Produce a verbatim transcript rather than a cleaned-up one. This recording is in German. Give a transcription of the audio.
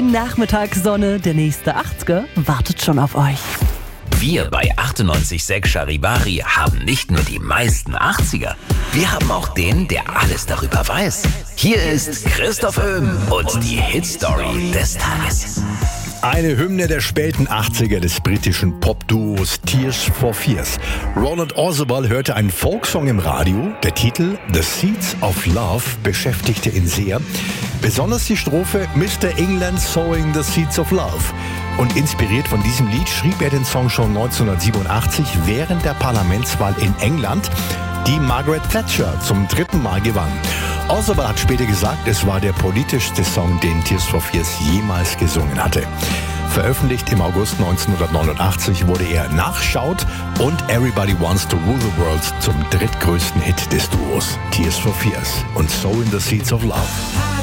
Nachmittagssonne, der nächste achtziger wartet schon auf euch. Wir bei achtundneunzig Komma sechs Charivari haben nicht nur die meisten achtziger, wir haben auch den, der alles darüber weiß. Hier ist Christoph Öhm und die Hitstory des Tages. Eine Hymne der späten achtziger des britischen Pop-Duos Tears for Fears. Roland Orzabal hörte einen Folksong im Radio. Der Titel The Seeds of Love beschäftigte ihn sehr. Besonders die Strophe Mister England Sowing the Seeds of Love. Und inspiriert von diesem Lied schrieb er den Song schon neunzehnhundertsiebenundachtzig während der Parlamentswahl in England, die Margaret Thatcher zum dritten Mal gewann. Orzabal hat später gesagt, es war der politischste Song, den Tears for Fears jemals gesungen hatte. Veröffentlicht im August neunzehnhundertneunundachtzig wurde er nach Shout und Everybody Wants to Rule the World zum drittgrößten Hit des Duos. Tears for Fears und Sowing the Seeds of Love.